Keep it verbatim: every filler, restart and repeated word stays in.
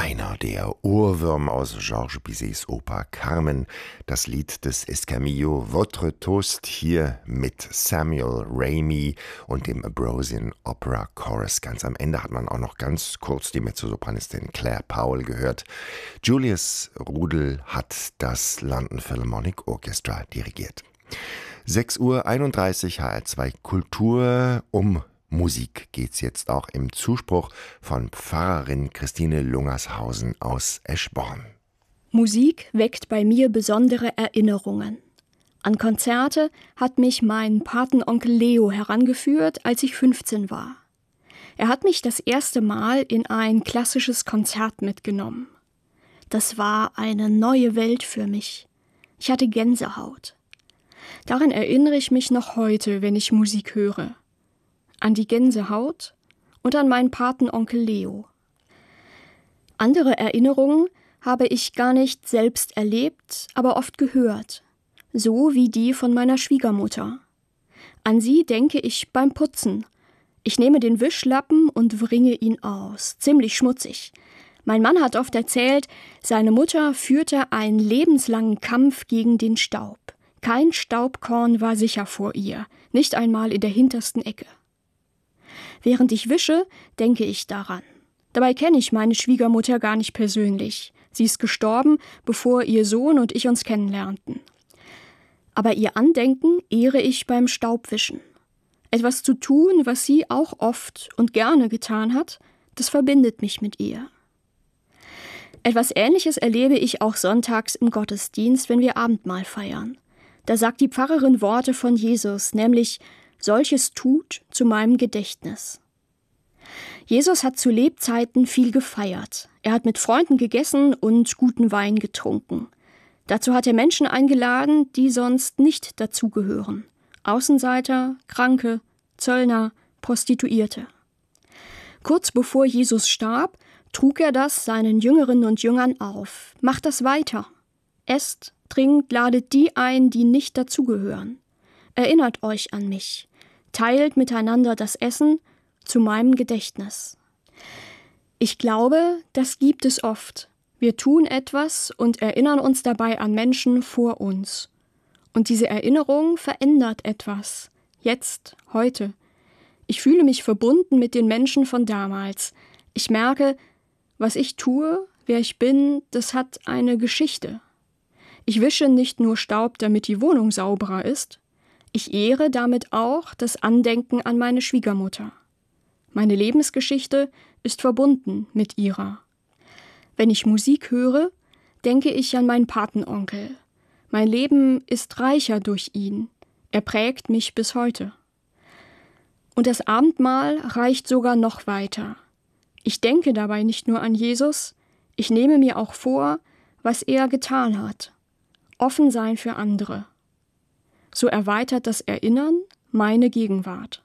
Einer der Ohrwürmer aus Georges Bizets Oper Carmen, das Lied des Escamillo Votre Toast, hier mit Samuel Ramey und dem Ambrosian Opera Chorus. Ganz am Ende hat man auch noch ganz kurz die Mezzosopranistin Claire Powell gehört. Julius Rudel hat das London Philharmonic Orchestra dirigiert. sechs Uhr einunddreißig, H R zwei Kultur. Um Musik geht's jetzt auch im Zuspruch von Pfarrerin Christine Lungershausen aus Eschborn. Musik weckt bei mir besondere Erinnerungen. An Konzerte hat mich mein Patenonkel Leo herangeführt, als ich fünfzehn war. Er hat mich das erste Mal in ein klassisches Konzert mitgenommen. Das war eine neue Welt für mich. Ich hatte Gänsehaut. Daran erinnere ich mich noch heute, wenn ich Musik höre. An die Gänsehaut und an meinen Patenonkel Leo. Andere Erinnerungen habe ich gar nicht selbst erlebt, aber oft gehört, so wie die von meiner Schwiegermutter. An sie denke ich beim Putzen. Ich nehme den Wischlappen und wringe ihn aus, ziemlich schmutzig. Mein Mann hat oft erzählt, seine Mutter führte einen lebenslangen Kampf gegen den Staub. Kein Staubkorn war sicher vor ihr, nicht einmal in der hintersten Ecke. Während ich wische, denke ich daran. Dabei kenne ich meine Schwiegermutter gar nicht persönlich. Sie ist gestorben, bevor ihr Sohn und ich uns kennenlernten. Aber ihr Andenken ehre ich beim Staubwischen. Etwas zu tun, was sie auch oft und gerne getan hat, das verbindet mich mit ihr. Etwas Ähnliches erlebe ich auch sonntags im Gottesdienst, wenn wir Abendmahl feiern. Da sagt die Pfarrerin Worte von Jesus, nämlich: Solches tut zu meinem Gedächtnis. Jesus hat zu Lebzeiten viel gefeiert. Er hat mit Freunden gegessen und guten Wein getrunken. Dazu hat er Menschen eingeladen, die sonst nicht dazugehören. Außenseiter, Kranke, Zöllner, Prostituierte. Kurz bevor Jesus starb, trug er das seinen Jüngerinnen und Jüngern auf. Macht das weiter. Esst, trinkt, ladet die ein, die nicht dazugehören. Erinnert euch an mich. Teilt miteinander das Essen zu meinem Gedächtnis. Ich glaube, das gibt es oft. Wir tun etwas und erinnern uns dabei an Menschen vor uns. Und diese Erinnerung verändert etwas. Jetzt, heute. Ich fühle mich verbunden mit den Menschen von damals. Ich merke, was ich tue, wer ich bin, das hat eine Geschichte. Ich wische nicht nur Staub, damit die Wohnung sauberer ist. Ich ehre damit auch das Andenken an meine Schwiegermutter. Meine Lebensgeschichte ist verbunden mit ihrer. Wenn ich Musik höre, denke ich an meinen Patenonkel. Mein Leben ist reicher durch ihn. Er prägt mich bis heute. Und das Abendmahl reicht sogar noch weiter. Ich denke dabei nicht nur an Jesus, ich nehme mir auch vor, was er getan hat. Offen sein für andere. So erweitert das Erinnern meine Gegenwart.